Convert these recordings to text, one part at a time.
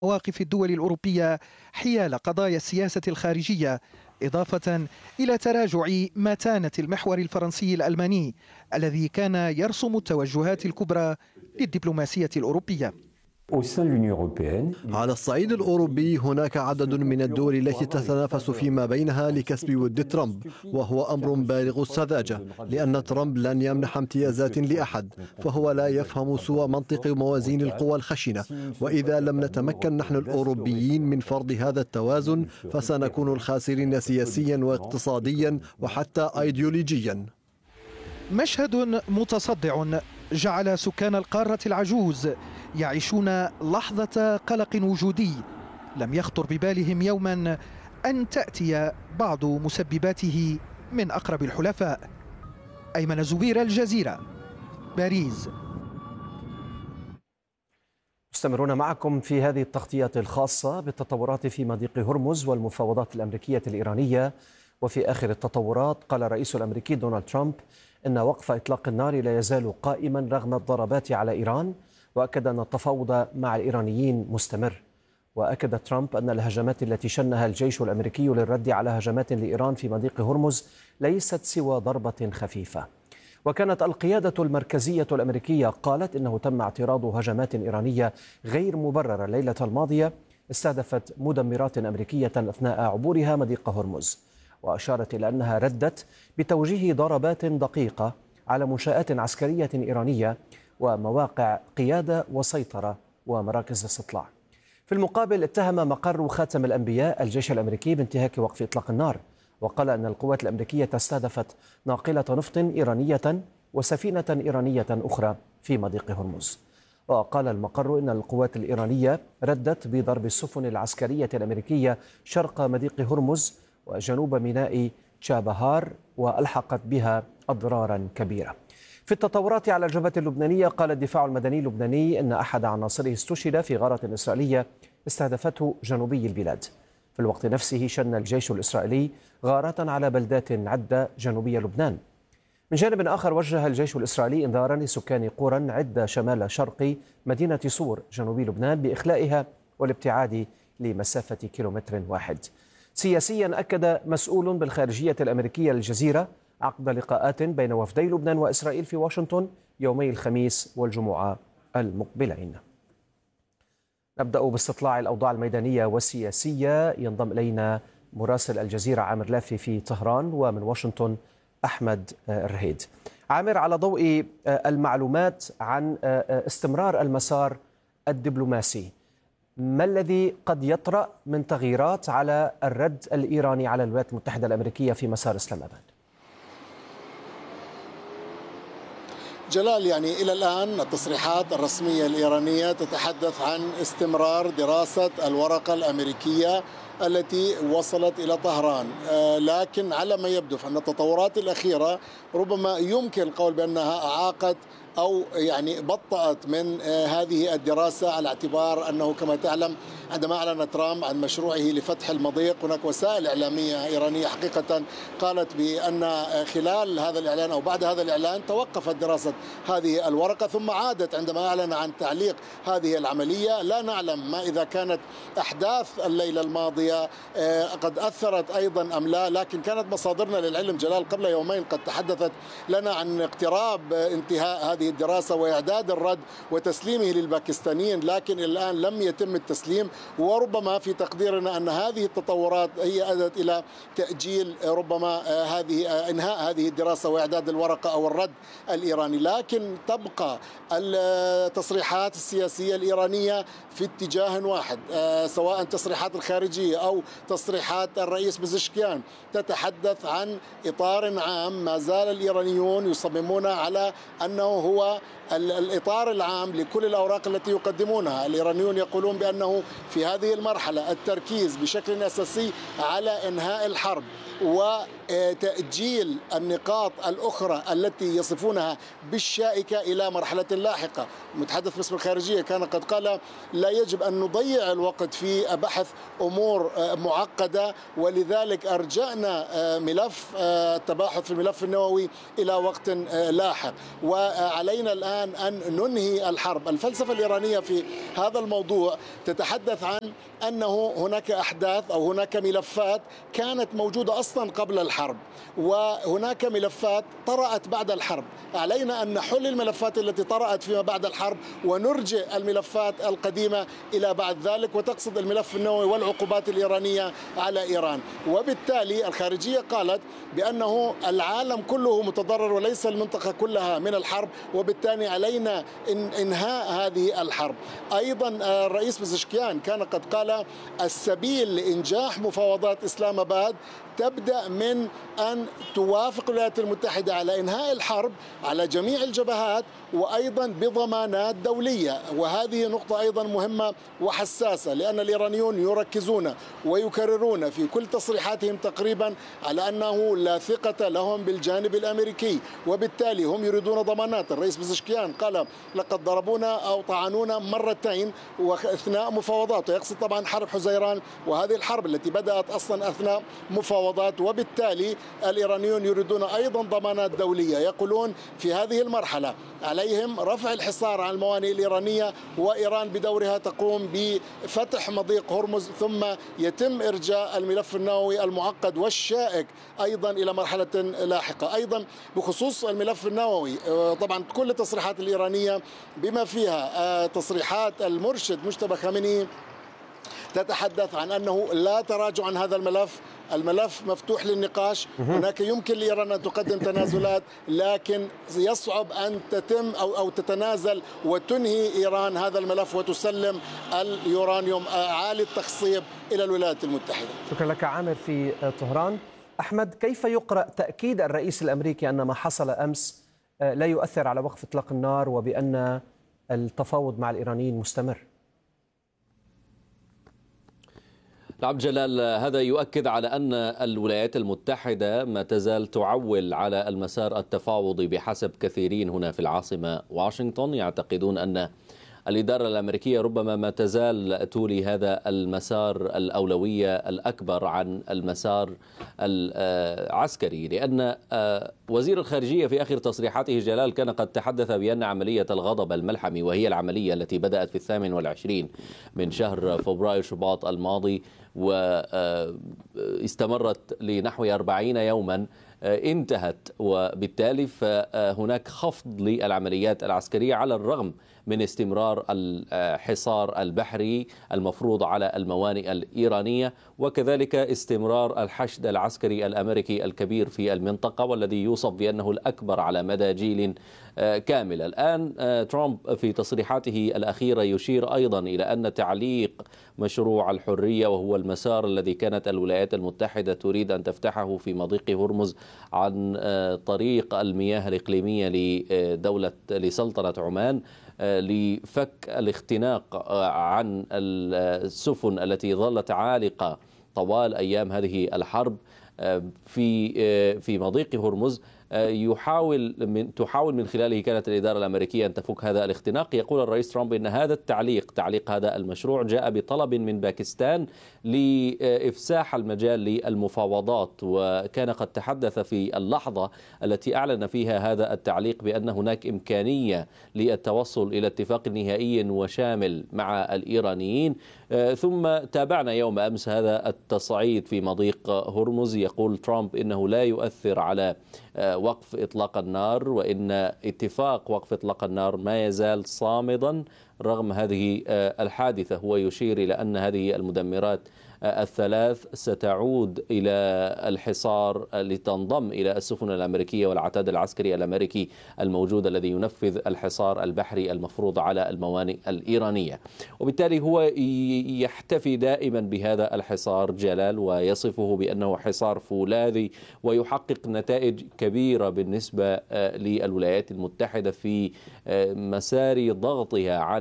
مواقف الدول الأوروبية حيال قضايا السياسة الخارجية، إضافة إلى تراجع متانة المحور الفرنسي الألماني الذي كان يرسم التوجهات الكبرى للدبلوماسية الأوروبية. على الصعيد الأوروبي هناك عدد من الدول التي تتنافس فيما بينها لكسب ود ترامب، وهو أمر بالغ السذاجة، لأن ترامب لن يمنح امتيازات لأحد، فهو لا يفهم سوى منطق موازين القوى الخشنة. وإذا لم نتمكن نحن الأوروبيين من فرض هذا التوازن فسنكون الخاسرين سياسيا واقتصاديا وحتى أيديولوجيا. مشهد متصدع جعل سكان القارة العجوز يعيشون لحظة قلق وجودي لم يخطر ببالهم يوما أن تأتي بعض مسبباته من أقرب الحلفاء. أيمن زبير، الجزيرة، باريس. مستمرون معكم في هذه التغطية الخاصة بالتطورات في مضيق هرمز والمفاوضات الأمريكية الإيرانية. وفي آخر التطورات قال الرئيس الأمريكي دونالد ترامب إن وقف إطلاق النار لا يزال قائما رغم الضربات على إيران، وأكد أن التفاوض مع الإيرانيين مستمر. وأكد ترامب أن الهجمات التي شنها الجيش الأمريكي للرد على هجمات لإيران في مضيق هرمز ليست سوى ضربة خفيفة. وكانت القيادة المركزية الأمريكية قالت إنه تم اعتراض هجمات إيرانية غير مبررة الليلة الماضية استهدفت مدمرات أمريكية أثناء عبورها مضيق هرمز، وأشارت إلى أنها ردت بتوجيه ضربات دقيقة على منشآت عسكرية إيرانية ومواقع قيادة وسيطرة ومراكز استطلاع. في المقابل اتهم مقر خاتم الأنبياء الجيش الأمريكي بانتهاك وقف إطلاق النار، وقال أن القوات الأمريكية استهدفت ناقلة نفط إيرانية وسفينة إيرانية أخرى في مضيق هرمز. وقال المقر إن القوات الإيرانية ردت بضرب السفن العسكرية الأمريكية شرق مضيق هرمز وجنوب ميناء تشابهار وألحقت بها أضرارا كبيرة. في التطورات على الجبهة اللبنانية قال الدفاع المدني اللبناني إن أحد عناصره استشهد في غارة إسرائيلية استهدفته جنوبي البلاد. في الوقت نفسه شن الجيش الإسرائيلي غارات على بلدات عدة جنوبي لبنان. من جانب آخر وجه الجيش الإسرائيلي إنذارا لسكان قرى عدة شمال شرق مدينة صور جنوبي لبنان بإخلائها والابتعاد لمسافة كيلومتر واحد. سياسيا أكد مسؤول بالخارجية الأمريكية للجزيرة عقد لقاءات بين وفدي لبنان وإسرائيل في واشنطن يومي الخميس والجمعة المقبلين. نبدأ باستطلاع الأوضاع الميدانية والسياسية. ينضم إلينا مراسل الجزيرة عامر لافي في طهران، ومن واشنطن أحمد الرهيد. عامر، على ضوء المعلومات عن استمرار المسار الدبلوماسي، ما الذي قد يطرأ من تغييرات على الرد الإيراني على الولايات المتحدة الأمريكية في مسار إسلام أباد؟ جلال، يعني إلى الآن التصريحات الرسمية الإيرانية تتحدث عن استمرار دراسة الورقة الأمريكية التي وصلت إلى طهران، لكن على ما يبدو فإن التطورات الأخيرة ربما يمكن القول بأنها أعاقت أو يعني بطأت من هذه الدراسة، على اعتبار أنه كما تعلم عندما أعلن ترامب عن مشروعه لفتح المضيق هناك وسائل إعلامية إيرانية حقيقة قالت بأن خلال هذا الإعلان أو بعد هذا الإعلان توقفت دراسة هذه الورقة ثم عادت عندما أعلن عن تعليق هذه العملية. لا نعلم ما إذا كانت أحداث الليلة الماضية قد أثرت أيضا أم لا، لكن كانت مصادرنا للعلم جلال قبل يومين قد تحدثت لنا عن اقتراب انتهاء هذه الدراسة وإعداد الرد وتسليمه للباكستانيين، لكن الآن لم يتم التسليم، وربما في تقديرنا أن هذه التطورات هي أدت إلى تأجيل ربما إنهاء هذه الدراسة وإعداد الورقة أو الرد الإيراني. لكن تبقى التصريحات السياسية الإيرانية في اتجاه واحد، سواء تصريحات الخارجية أو تصريحات الرئيس بزشكيان تتحدث عن إطار عام. ما زال الإيرانيون يصممون على أنه هو الإطار العام لكل الأوراق التي يقدمونها. الإيرانيون يقولون بأنه في هذه المرحلة التركيز بشكل أساسي على إنهاء الحرب تأجيل النقاط الأخرى التي يصفونها بالشائكة إلى مرحلة لاحقة. المتحدث باسم الخارجية كان قد قال لا يجب أن نضيع الوقت في بحث أمور معقدة، ولذلك أرجعنا ملف التباحث في الملف النووي إلى وقت لاحق، وعلينا الآن أن ننهي الحرب. الفلسفة الإيرانية في هذا الموضوع تتحدث عن أنه هناك أحداث أو هناك ملفات كانت موجودة أصلا قبل الحرب، وهناك ملفات طرأت بعد الحرب. علينا أن نحل الملفات التي طرأت فيما بعد الحرب ونرجع الملفات القديمة إلى بعد ذلك، وتقصد الملف النووي والعقوبات الإيرانية على إيران. وبالتالي الخارجية قالت بأنه العالم كله متضرر وليس المنطقة كلها من الحرب، وبالتالي علينا إنهاء هذه الحرب. أيضا الرئيس بزشكيان كان قد قال السبيل لإنجاح مفاوضات إسلام آباد تبدأ من أن توافق الولايات المتحدة على إنهاء الحرب على جميع الجبهات، وأيضا بضمانات دولية. وهذه نقطة أيضا مهمة وحساسة، لأن الإيرانيون يركزون ويكررون في كل تصريحاتهم تقريبا على أنه لا ثقة لهم بالجانب الأمريكي، وبالتالي هم يريدون ضمانات. الرئيس بزشكيان قال لقد ضربونا أو طعنونا مرتين وأثناء مفاوضات، ويقصد طبعا حرب حزيران، وهذه الحرب التي بدأت أصلا أثناء مفاوضات. وبالتالي الإيرانيون يريدون أيضا ضمانات دولية. يقولون في هذه المرحلة عليهم رفع الحصار على الموانئ الإيرانية، وإيران بدورها تقوم بفتح مضيق هرمز، ثم يتم إرجاء الملف النووي المعقد والشائك أيضا إلى مرحلة لاحقة. أيضا بخصوص الملف النووي، طبعا كل التصريحات الإيرانية بما فيها تصريحات المرشد مجتبى خامنئي تتحدث عن أنه لا تراجع عن هذا الملف مفتوح للنقاش. هناك يمكن لإيران أن تقدم تنازلات، لكن يصعب أن تتم أو تتنازل وتنهي إيران هذا الملف وتسلم اليورانيوم عالي التخصيب إلى الولايات المتحدة. شكرا لك عامر في طهران. أحمد، كيف يقرأ تأكيد الرئيس الأمريكي أن ما حصل أمس لا يؤثر على وقف إطلاق النار، وبأن التفاوض مع الإيرانيين مستمر؟ نعم جلال، هذا يؤكد على أن الولايات المتحدة ما تزال تعول على المسار التفاوضي بحسب كثيرين هنا في العاصمة واشنطن. يعتقدون أن الإدارة الأمريكية ربما ما تزال تولي هذا المسار الأولوية الأكبر عن المسار العسكري، لأن وزير الخارجية في آخر تصريحاته جلال كان قد تحدث بأن عملية الغضب الملحمي، وهي العملية التي بدأت في 28 من شهر فبراير شباط الماضي واستمرت لنحو 40 يوما، انتهت، وبالتالي فهناك خفض للعمليات العسكرية على الرغم من استمرار الحصار البحري المفروض على الموانئ الإيرانية، وكذلك استمرار الحشد العسكري الأمريكي الكبير في المنطقة، والذي يوصف بأنه الأكبر على مدى جيل كامل. الآن ترامب في تصريحاته الأخيرة يشير أيضا إلى أن تعليق مشروع الحرية، وهو المسار الذي كانت الولايات المتحدة تريد أن تفتحه في مضيق هرمز عن طريق المياه الإقليمية لسلطنة عمان، لفك الاختناق عن السفن التي ظلت عالقة طوال أيام هذه الحرب في مضيق هرمز. تحاول من خلاله كانت الإدارة الأمريكية أن تفك هذا الاختناق. يقول الرئيس ترامب أن هذا تعليق هذا المشروع جاء بطلب من باكستان لإفساح المجال للمفاوضات، وكان قد تحدث في اللحظة التي أعلن فيها هذا التعليق بأن هناك إمكانية للتوصل إلى اتفاق نهائي وشامل مع الإيرانيين. ثم تابعنا يوم أمس هذا التصعيد في مضيق هرمز. يقول ترامب إنه لا يؤثر على وقف إطلاق النار، وإن اتفاق وقف إطلاق النار ما يزال صامدا رغم هذه الحادثة. هو يشير إلى أن هذه المدمرات الثلاث ستعود إلى الحصار لتنضم إلى السفن الأمريكية والعتاد العسكري الأمريكي الموجود الذي ينفذ الحصار البحري المفروض على الموانئ الإيرانية. وبالتالي هو يحتفي دائما بهذا الحصار جلال، ويصفه بأنه حصار فولاذي ويحقق نتائج كبيرة بالنسبة للولايات المتحدة في مسار ضغطها على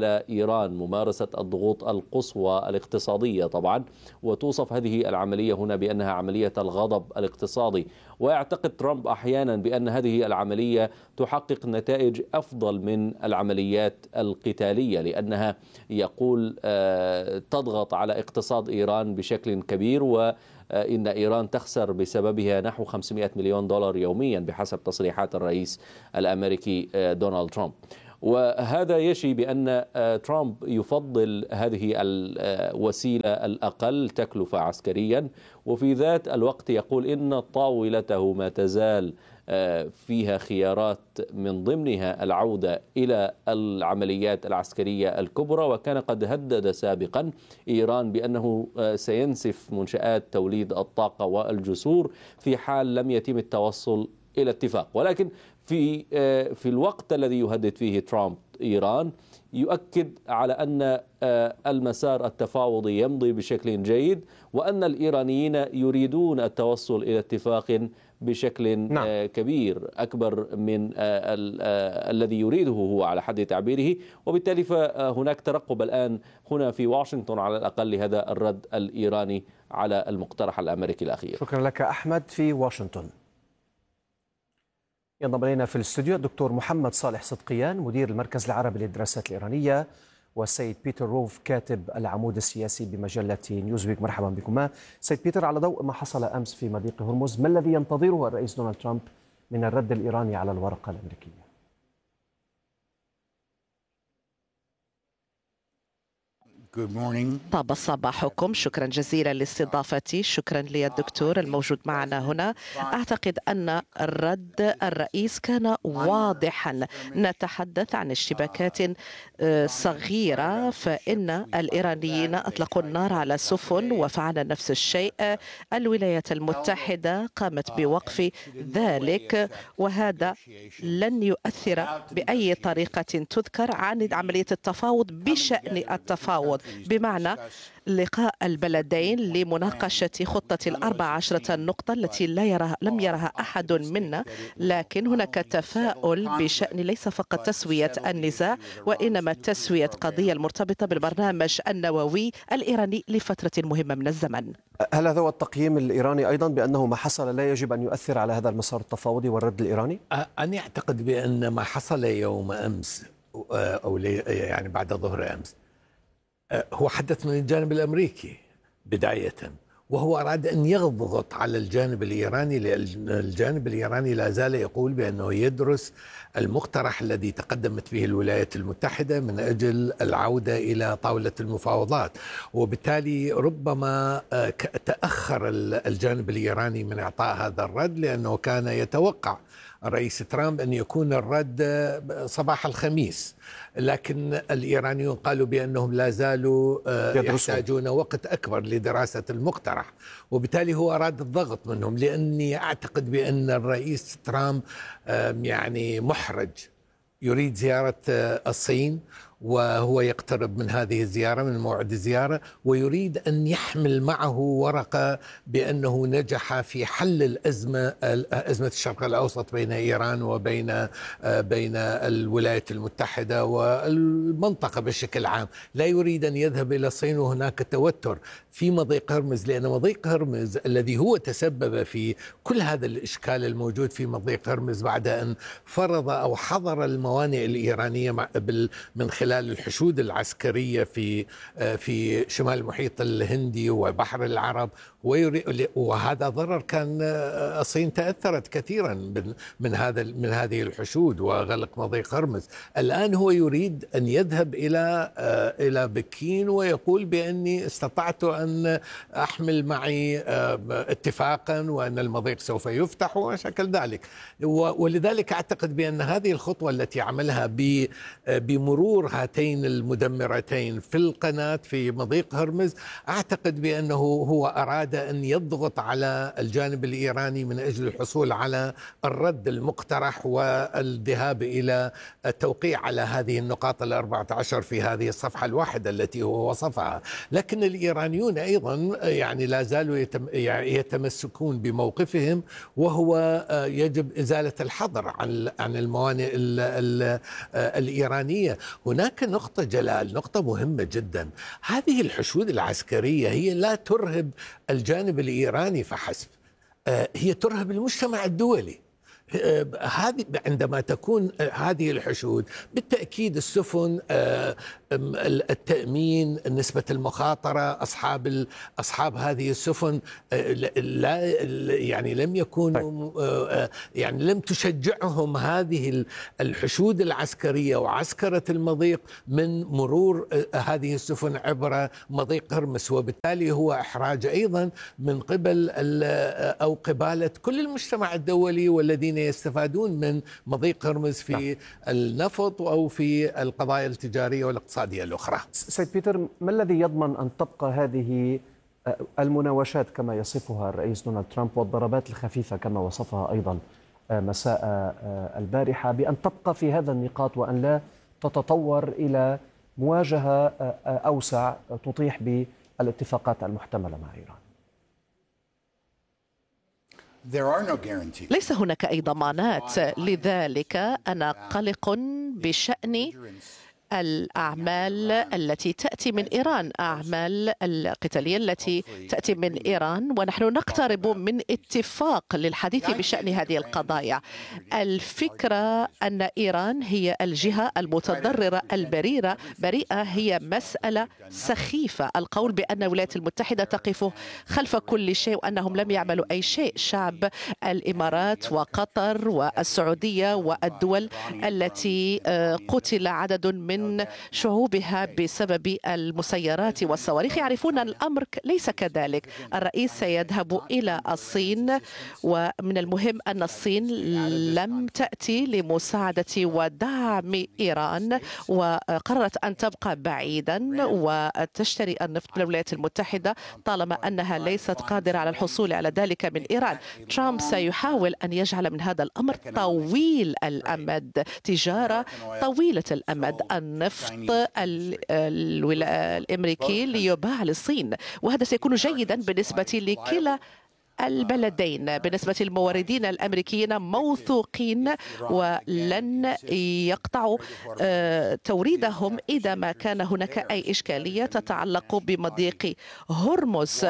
على إيران ممارسة الضغوط القصوى الاقتصادية طبعا، وتوصف هذه العملية هنا بأنها عملية الغضب الاقتصادي. ويعتقد ترامب أحيانا بأن هذه العملية تحقق نتائج أفضل من العمليات القتالية، لأنها يقول تضغط على اقتصاد إيران بشكل كبير، وإن إيران تخسر بسببها نحو 500 مليون دولار يوميا بحسب تصريحات الرئيس الأمريكي دونالد ترامب. وهذا يشي بأن ترامب يفضل هذه الوسيلة الأقل تكلفة عسكريا، وفي ذات الوقت يقول إن طاولته ما تزال فيها خيارات من ضمنها العودة إلى العمليات العسكرية الكبرى. وكان قد هدد سابقا إيران بأنه سينسف منشآت توليد الطاقة والجسور في حال لم يتم التوصل إلى اتفاق. ولكن في الوقت الذي يهدد فيه ترامب إيران يؤكد على أن المسار التفاوضي يمضي بشكل جيد، وأن الإيرانيين يريدون التوصل إلى اتفاق بشكل كبير أكبر من الذي يريده هو على حد تعبيره. وبالتالي فهناك ترقب الآن هنا في واشنطن على الأقل لهذا الرد الإيراني على المقترح الأمريكي الأخير. شكرا لك أحمد في واشنطن. ينضم إلينا في الاستوديو الدكتور محمد صالح صدقيان مدير المركز العربي للدراسات الإيرانية، والسيد بيتر روف كاتب العمود السياسي بمجلة نيوزويك. مرحبا بكما. سيد بيتر، على ضوء ما حصل أمس في مضيق هرمز، ما الذي ينتظره الرئيس دونالد ترامب من الرد الإيراني على الورقة الأمريكية؟ طاب صباحكم، شكرا جزيلا لاستضافتي، شكرا للدكتور الموجود معنا هنا. أعتقد أن الرد الرئيس كان واضحا. نتحدث عن اشتباكات صغيرة، فإن الإيرانيين أطلقوا النار على سفن وفعل نفس الشيء الولايات المتحدة قامت بوقف ذلك، وهذا لن يؤثر بأي طريقة تذكر عن عملية التفاوض بشأن التفاوض، بمعنى لقاء البلدين لمناقشة خطة 14 نقطة التي لم يرها أحد منا. لكن هناك تفاؤل بشأن ليس فقط تسوية النزاع، وإنما تسوية قضية المرتبطة بالبرنامج النووي الإيراني لفترة مهمة من الزمن. هل هذا هو التقييم الإيراني أيضا بأنه ما حصل لا يجب أن يؤثر على هذا المسار التفاوضي والرد الإيراني؟ أنا أعتقد بأن ما حصل يوم أمس أو يعني بعد ظهر أمس هو حدث من الجانب الأمريكي بداية، وهو أراد أن يضغط على الجانب الإيراني، لأن الجانب الإيراني لا زال يقول بأنه يدرس المقترح الذي تقدمت به الولايات المتحدة من أجل العودة إلى طاولة المفاوضات. وبالتالي ربما تأخر الجانب الإيراني من إعطاء هذا الرد، لأنه كان يتوقع الرئيس ترامب أن يكون الرد صباح الخميس، لكن الإيرانيون قالوا بأنهم لا زالوا يحتاجون وقت أكبر لدراسة المقترح، وبالتالي هو أراد الضغط منهم. لأني أعتقد بأن الرئيس ترامب يعني محرج، يريد زيارة الصين، وهو يقترب من هذه الزيارة، من موعد الزيارة، ويريد أن يحمل معه ورقة بأنه نجح في حل أزمة الشرق الأوسط بين إيران وبين الولايات المتحدة والمنطقة بشكل عام. لا يريد أن يذهب إلى الصين وهناك توتر في مضيق هرمز، لأن مضيق هرمز الذي هو تسبب في كل هذا الإشكال الموجود في مضيق هرمز بعد أن فرض أو حظر الموانئ الإيرانية من خلال الحشود العسكرية في شمال المحيط الهندي وبحر العرب، وهذا ضرر. كان الصين تأثرت كثيرا من هذه الحشود وغلق مضيق هرمز. الآن هو يريد أن يذهب إلى بكين ويقول بأني استطعت أن أحمل معي اتفاقا وأن المضيق سوف يفتح وشكل ذلك. ولذلك أعتقد بأن هذه الخطوة التي عملها بمرور هاتين المدمرتين في القناة في مضيق هرمز، أعتقد بأنه هو أراد أن يضغط على الجانب الإيراني من أجل الحصول على الرد المقترح والذهاب إلى التوقيع على هذه النقاط 14 في هذه الصفحة الواحدة التي هو وصفها. لكن الإيرانيون أيضا يعني لا زالوا يتمسكون بموقفهم، وهو يجب إزالة الحظر عن الموانئ الإيرانية. هناك هناك نقطة جلال، نقطة مهمة جدا. هذه الحشود العسكرية هي لا ترهب الجانب الإيراني فحسب، هي ترهب المجتمع الدولي. هذه عندما تكون هذه الحشود بالتأكيد السفن، التأمين، نسبة المخاطرة، أصحاب هذه السفن لا يعني لم يكونوا يعني لم تشجعهم هذه الحشود العسكرية وعسكرة المضيق من مرور هذه السفن عبر مضيق هرمس، وبالتالي هو إحراج أيضا من قبل أو قبالة كل المجتمع الدولي والذين يستفادون من مضيق هرمز في النفط أو في القضايا التجارية والاقتصادية الأخرى. سيد بيتر، ما الذي يضمن أن تبقى هذه المناوشات كما يصفها الرئيس دونالد ترامب والضربات الخفيفة كما وصفها أيضا مساء البارحة، بأن تبقى في هذا النقاط وأن لا تتطور إلى مواجهة أوسع تطيح بالاتفاقات المحتملة مع إيران؟ ليس هناك أي ضمانات، لذلك أنا قلق بشأن الأعمال التي تأتي من إيران، أعمال القتالية التي تأتي من إيران، ونحن نقترب من اتفاق للحديث بشأن هذه القضايا. الفكرة أن إيران هي الجهة المتضررة البريئة هي مسألة سخيفة. القول بأن الولايات المتحدة تقف خلف كل شيء وأنهم لم يعملوا أي شيء، شعب الإمارات وقطر والسعودية والدول التي قتل عدد من شعوبها بسبب المسيرات والصواريخ يعرفون أن الأمر ليس كذلك. الرئيس سيذهب إلى الصين، ومن المهم أن الصين لم تأتي لمساعدة ودعم إيران، وقررت أن تبقى بعيدا وتشتري النفط من الولايات المتحدة طالما أنها ليست قادرة على الحصول على ذلك من إيران. ترامب سيحاول أن يجعل من هذا الأمر طويل الأمد، تجارة طويلة الأمد، النفط الأمريكي ليباع للصين، وهذا سيكون جيدا بالنسبة لكلا البلدين. بالنسبة للموردين الأمريكيين موثوقين ولن يقطعوا توريدهم إذا ما كان هناك أي إشكالية تتعلق بمضيق هرمز،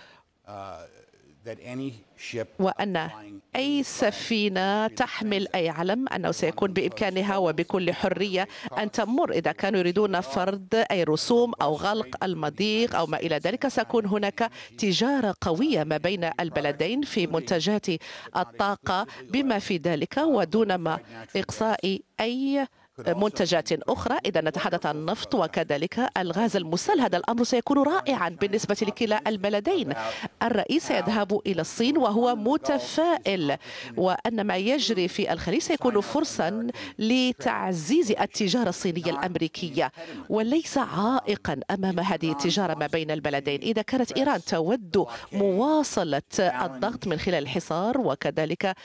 وأن أي سفينة تحمل أي علم أنه سيكون بإمكانها وبكل حرية أن تمر. إذا كانوا يريدون فرض أي رسوم أو غلق المضيق أو ما إلى ذلك، سيكون هناك تجارة قوية ما بين البلدين في منتجات الطاقة بما في ذلك، ودون ما إقصاء أي منتجات أخرى. إذا نتحدث عن النفط وكذلك الغاز المسال، هذا الأمر سيكون رائعا بالنسبة لكلا البلدين. الرئيس يذهب إلى الصين وهو متفائل، وأن ما يجري في الخليج سيكون فرصا لتعزيز التجارة الصينية الأمريكية وليس عائقا أمام هذه التجارة ما بين البلدين. إذا كانت إيران تود مواصلة الضغط من خلال الحصار وكذلك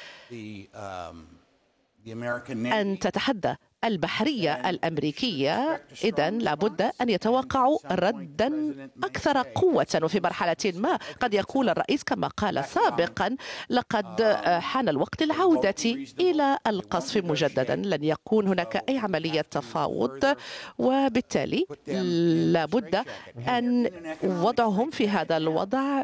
أن تتحدى البحرية الأمريكية، إذن لابد أن يتوقعوا ردا أكثر قوة. وفي مرحلة ما قد يقول الرئيس كما قال سابقا لقد حان الوقت للعودة إلى القصف مجددا، لن يكون هناك أي عملية تفاوض، وبالتالي لابد أن وضعهم في هذا الوضع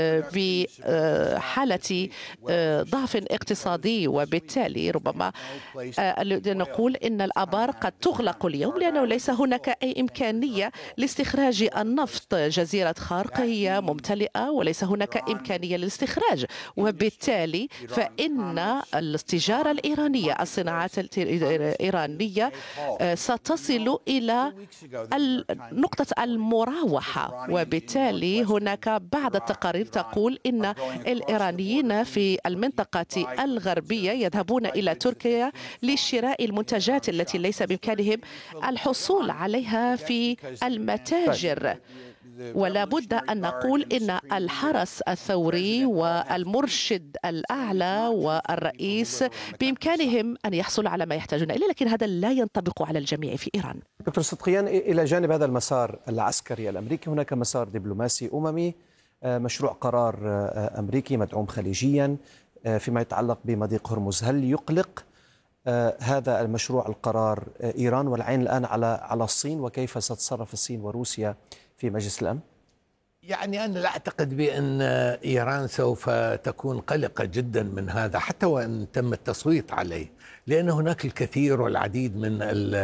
بحالة ضعف اقتصادي، وبالتالي ربما نقول إن الآبار قد تغلق اليوم لأنه ليس هناك أي إمكانية لاستخراج النفط. جزيرة خارق هي ممتلئة وليس هناك إمكانية للاستخراج، وبالتالي فإن التجارة الإيرانية، الصناعات الإيرانية ستصل إلى نقطة المراوحة. وبالتالي هناك بعض التقارير تقول إن الإيرانيين في المنطقة الغربية يذهبون إلى تركيا لشراء المنتجات التي ليس بإمكانهم الحصول عليها في المتاجر. ولا بد أن نقول إن الحرس الثوري والمرشد الأعلى والرئيس بإمكانهم أن يحصلوا على ما يحتاجون إليه، لكن هذا لا ينطبق على الجميع في إيران. دكتور صدقيان، إلى جانب هذا المسار العسكري الأمريكي هناك مسار دبلوماسي أممي، مشروع قرار أمريكي مدعوم خليجيا فيما يتعلق بمضيق هرمز. هل يقلق هذا المشروع القرار إيران، والعين الآن على الصين، وكيف ستتصرف الصين وروسيا في مجلس الأمن؟ يعني أنا لا أعتقد بأن إيران سوف تكون قلقة جدا من هذا حتى وإن تم التصويت عليه، لأن هناك الكثير والعديد من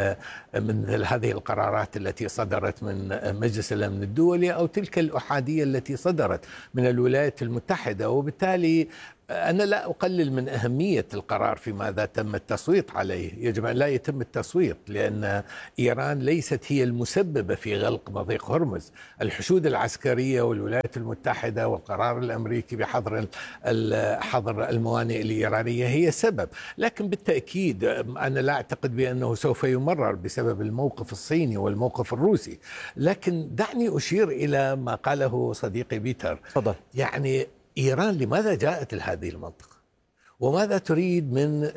هذه القرارات التي صدرت من مجلس الأمن الدولي أو تلك الأحادية التي صدرت من الولايات المتحدة، وبالتالي أنا لا أقلل من أهمية القرار في ماذا تم التصويت عليه. يجب أن لا يتم التصويت، لأن إيران ليست هي المسببة في غلق مضيق هرمز. الحشود العسكرية والولايات المتحدة والقرار الأمريكي بحظر الموانئ الإيرانية هي سبب، لكن بالتأكيد أنا لا أعتقد بأنه سوف يمرر بسبب الموقف الصيني والموقف الروسي. لكن دعني أشير إلى ما قاله صديقي بيتر. تفضل. يعني إيران لماذا جاءت لهذه المنطقة؟ وماذا تريد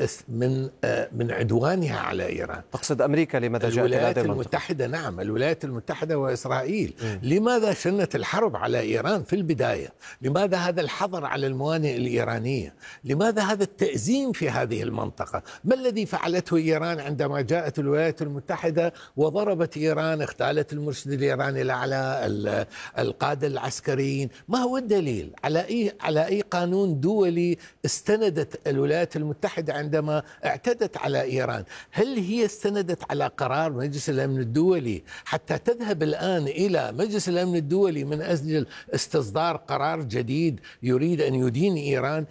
من عدوانها على إيران؟ تقصد أمريكا لماذا جاءت لهذه المنطقة؟ الولايات المتحدة، نعم، الولايات المتحدة وإسرائيل. لماذا شنت الحرب على إيران في البداية؟ لماذا هذا الحظر على الموانئ الإيرانية؟ لماذا هذا التأزيم في هذه المنطقة؟ ما الذي فعلته إيران عندما جاءت الولايات المتحدة وضربت إيران، اغتالت المرشد الإيراني الأعلى، القادة العسكريين؟ ما هو الدليل؟ على أي قانون دولي استندت الولايات المتحدة عندما اعتدت على إيران؟ هل هي استندت على قرار مجلس الأمن الدولي حتى تذهب الآن إلى مجلس الأمن الدولي من أجل استصدار قرار جديد يريد أن يدين إيران؟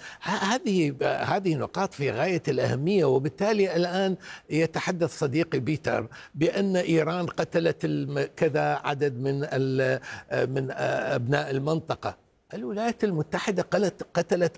هذه نقاط في غاية الأهمية. وبالتالي الآن يتحدث صديقي بيتر بأن إيران قتلت كذا عدد من أبناء المنطقة. الولايات المتحدة قتلت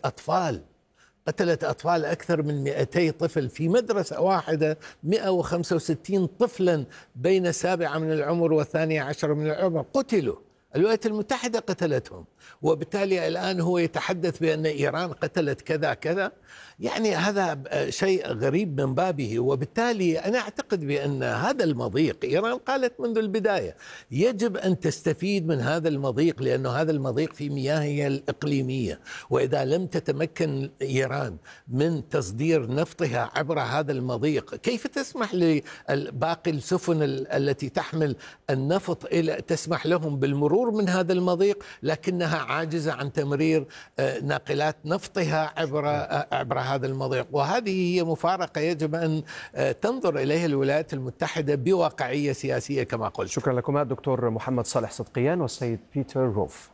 أطفال أكثر من 200 طفل في مدرسة واحدة، 165 طفلا بين 7 من العمر و12 من العمر قتلوا. الولايات المتحدة قتلتهم، وبالتالي الآن هو يتحدث بأن إيران قتلت كذا كذا. يعني هذا شيء غريب من بابه. وبالتالي أنا أعتقد بأن هذا المضيق، إيران قالت منذ البداية يجب أن تستفيد من هذا المضيق، لأنه هذا المضيق في مياهها الإقليمية، وإذا لم تتمكن إيران من تصدير نفطها عبر هذا المضيق، كيف تسمح لباقي السفن التي تحمل النفط تسمح لهم بالمرور من هذا المضيق، لكنها عاجزة عن تمرير ناقلات نفطها عبر هذا المضيق؟ وهذه هي مفارقة يجب أن تنظر إليها الولايات المتحدة بواقعية سياسية كما قلت. شكرا لكم الدكتور محمد صالح صدقيان والسيد بيتر روف.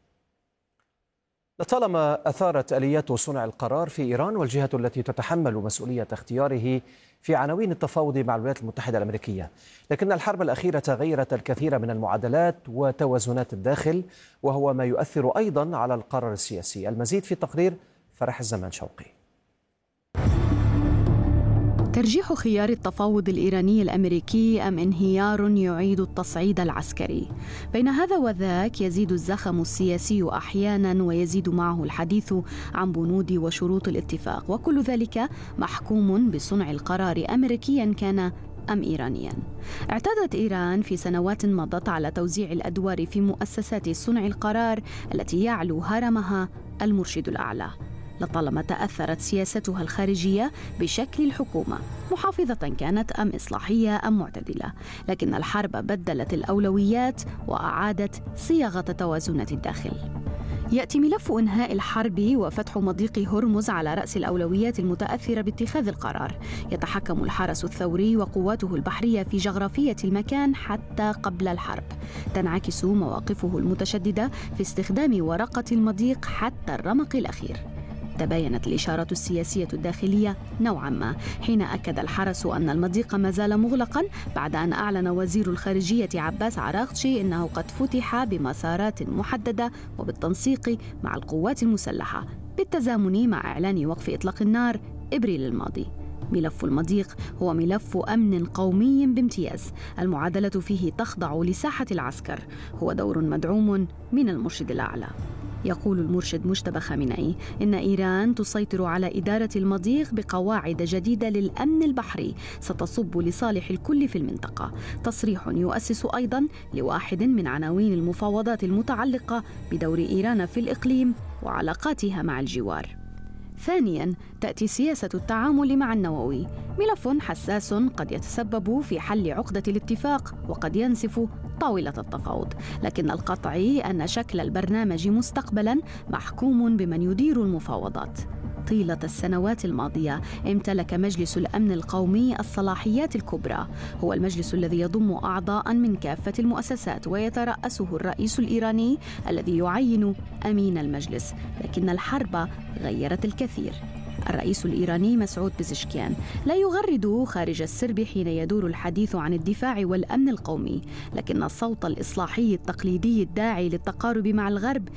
لطالما أثارت آليات صنع القرار في إيران والجهة التي تتحمل مسؤولية اختياره في عناوين التفاوض مع الولايات المتحدة الأمريكية، لكن الحرب الأخيرة غيرت الكثير من المعادلات وتوازنات الداخل، وهو ما يؤثر أيضا على القرار السياسي. المزيد في تقرير فرح الزمان شوقي. ترجيح خيار التفاوض الإيراني الأمريكي أم انهيار يعيد التصعيد العسكري؟ بين هذا وذاك يزيد الزخم السياسي أحيانا، ويزيد معه الحديث عن بنود وشروط الاتفاق، وكل ذلك محكوم بصنع القرار أمريكيا كان أم إيرانيا. اعتادت إيران في سنوات مضت على توزيع الأدوار في مؤسسات صنع القرار التي يعلو هرمها المرشد الأعلى. لطالما تأثرت سياستها الخارجية بشكل الحكومة، محافظة كانت أم إصلاحية أم معتدلة، لكن الحرب بدلت الأولويات وأعادت صياغة توازنات الداخل. يأتي ملف إنهاء الحرب وفتح مضيق هرمز على رأس الأولويات المتأثرة باتخاذ القرار. يتحكم الحرس الثوري وقواته البحرية في جغرافية المكان حتى قبل الحرب. تنعكس مواقفه المتشددة في استخدام ورقة المضيق حتى الرمق الأخير. تباينت الإشارة السياسية الداخلية نوعا ما حين أكد الحرس أن المضيق ما زال مغلقا، بعد أن أعلن وزير الخارجية عباس عراقچي أنه قد فتح بمسارات محددة وبالتنسيق مع القوات المسلحة بالتزامن مع إعلان وقف إطلاق النار إبريل الماضي. ملف المضيق هو ملف أمن قومي بامتياز، المعادلة فيه تخضع لساحة العسكر، هو دور مدعوم من المرشد الأعلى. يقول المرشد مجتبى خامنئي إن إيران تسيطر على إدارة المضيق بقواعد جديدة للأمن البحري ستصب لصالح الكل في المنطقة. تصريح يؤسس أيضاً لواحد من عناوين المفاوضات المتعلقة بدور إيران في الإقليم وعلاقاتها مع الجوار. ثانياً، تأتي سياسة التعامل مع النووي، ملف حساس قد يتسبب في حل عقدة الاتفاق وقد ينسف طاولة التفاوض، لكن القطعي أن شكل البرنامج مستقبلاً محكوم بمن يدير المفاوضات. طيلة السنوات الماضية امتلك مجلس الأمن القومي الصلاحيات الكبرى، هو المجلس الذي يضم أعضاء من كافة المؤسسات ويترأسه الرئيس الإيراني الذي يعين أمين المجلس، لكن الحرب غيرت الكثير. الرئيس الإيراني مسعود بزشكيان لا يغرد خارج السرب حين يدور الحديث عن الدفاع والأمن القومي، لكن الصوت الإصلاحي التقليدي الداعي للتقارب مع الغرب